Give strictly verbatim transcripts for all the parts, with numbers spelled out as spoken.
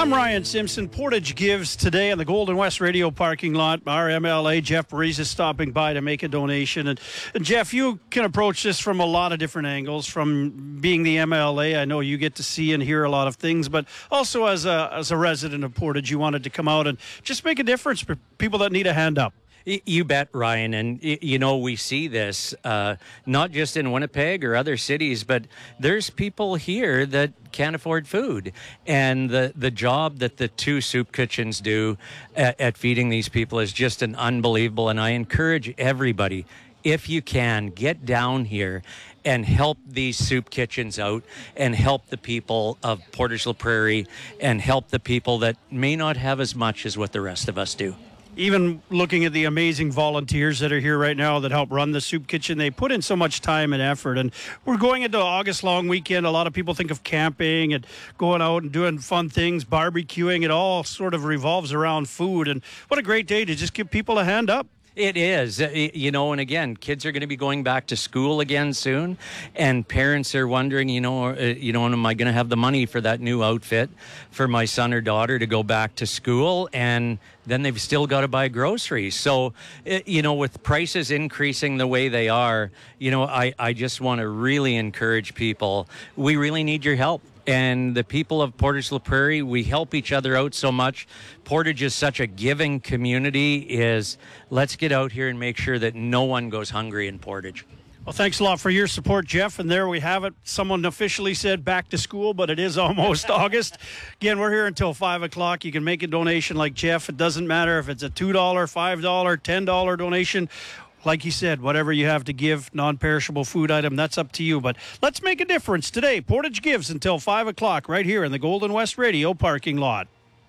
I'm Ryan Simpson. Portage Gives today in the Golden West Radio parking lot. Our M L A, Jeff Breeze, is stopping by to make a donation. And, and Jeff, you can approach this from a lot of different angles. From being the M L A, I know you get to see and hear a lot of things, but also as a as a resident of Portage, you wanted to come out and just make a difference for people that need a hand up. You bet, Ryan. And, you know, we see this uh, not just in Winnipeg or other cities, but there's people here that can't afford food. And the, the job that the two soup kitchens do at, at feeding these people is just an unbelievable. And I encourage everybody, if you can, get down here and help these soup kitchens out and help the people of Portage La Prairie and help the people that may not have as much as what the rest of us do. Even looking at the amazing volunteers that are here right now that help run the soup kitchen, they put in so much time and effort. And we're going into August long weekend. A lot of people think of camping and going out and doing fun things, barbecuing. It all sort of revolves around food. And what a great day to just give people a hand up. It is, you know, and again, kids are going to be going back to school again soon, and parents are wondering, you know, uh, you know, am I going to have the money for that new outfit for my son or daughter to go back to school? And then they've still got to buy groceries. So, you know, with prices increasing the way they are, you know, I, I just want to really encourage people. We really need your help. And the people of Portage La Prairie, we help each other out so much. Portage is such a giving community. Is let's get out here and make sure that no one goes hungry in Portage. Well, thanks a lot for your support, Jeff. And there we have it. Someone officially said back to school, but it is almost August. Again, we're here until five o'clock. You can make a donation like Jeff. It doesn't matter if it's a two dollars, five dollars, ten dollars donation. Like he said, whatever you have to give, non-perishable food item, that's up to you. But let's make a difference today. Portage Gives until five o'clock right here in the Golden West Radio parking lot.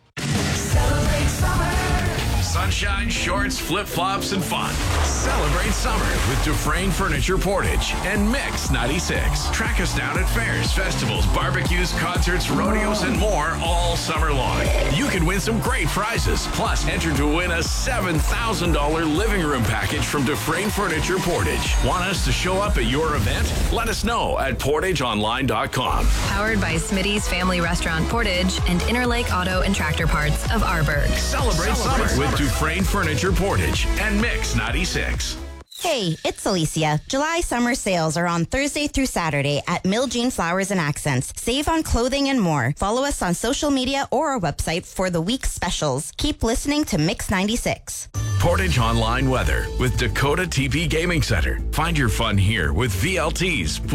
Celebrate summer. Sunshine, shorts, flip-flops, and fun. Celebrate summer with Dufresne Furniture Portage and Mix ninety-six. Track us down at fairs, festivals, barbecues, concerts, rodeos, and more all summer long. You can win some great prizes. Plus, enter to win a seven thousand dollars living room package from Dufresne Furniture Portage. Want us to show up at your event? Let us know at portage online dot com. Powered by Smitty's Family Restaurant Portage and Interlake Auto and Tractor Parts of Arborg. Celebrate, Celebrate summer with Dufresne Furniture Portage and Mix ninety-six. Hey, it's Alicia. July summer sales are on Thursday through Saturday at Mill Jean Flowers and Accents. Save on clothing and more. Follow us on social media or our website for the week's specials. Keep listening to Mix ninety-six. Portage Online Weather with Dakota T P Gaming Center. Find your fun here with V L Ts.